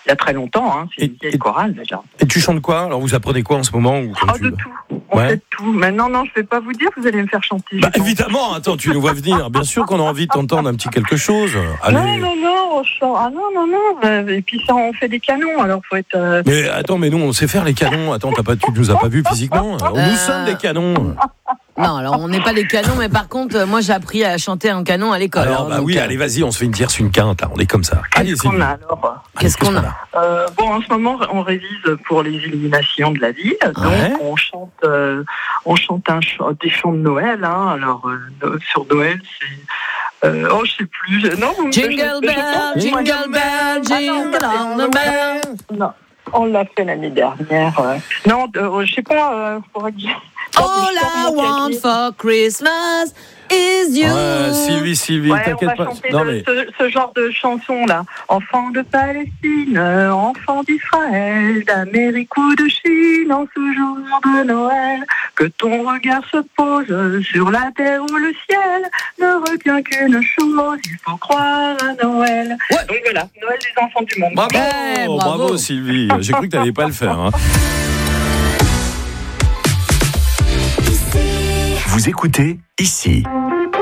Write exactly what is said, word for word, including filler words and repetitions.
il y a très longtemps, hein, c'est Et- une vieille et- chorale déjà. Et tu chantes quoi? Alors vous apprenez quoi en ce moment ou comme Oh, tu de veux? tout, on Ouais. fait de tout. Maintenant, non, je vais pas vous dire, vous allez me faire chanter. Bah je pense. évidemment, attends, tu nous vois venir. Bien sûr qu'on a envie de t'entendre un petit quelque chose. Allez. Non, non, non, on chante- ah non, non, non, euh, et puis ça, on fait des canons, alors faut être... euh, Mais attends, mais nous on sait faire les canons. Attends, t'as pas, tu nous as pas vu physiquement. Nous Euh, sommes des canons. Non, alors on n'est pas des canons, mais par contre, euh, moi j'ai appris à chanter un canon à l'école. Alors hein, bah donc, oui, euh, allez, vas-y, on se fait une tierce, une quinte. Là, on est comme ça. Allez, Qu'est-ce qu'on Sylvie. a alors? Qu'est-ce qu'on a Euh, Bon, en ce moment, on révise pour les illuminations de la ville. Donc, Ouais. on chante, euh, on chante un ch- des chants de Noël. Hein. Alors, euh, no- sur Noël, c'est... Euh, oh, je sais plus. Je- Non, vous me Jingle je- je bell, pense- jingle bell, jingle all the bell. Non, on l'a fait l'année dernière. euh. Non, euh, je sais pas. Euh, faudrait que je- All I want for Christmas is you. Ouais, Sylvie, Sylvie, Ouais, on t'inquiète va pas. chanter Non de- mais ce, ce genre de chanson-là. Enfant de Palestine, euh, enfant d'Israël, d'Amérique ou de Chine, en ce jour de Noël, que ton regard se pose sur la terre ou le ciel, ne retient qu'une chose, il faut croire à Noël. Ouais. Donc voilà, Noël des enfants du monde. bravo, Ouais, bravo, bravo. Sylvie. J'ai cru que t'allais pas le faire. Hein. Vous écoutez ici.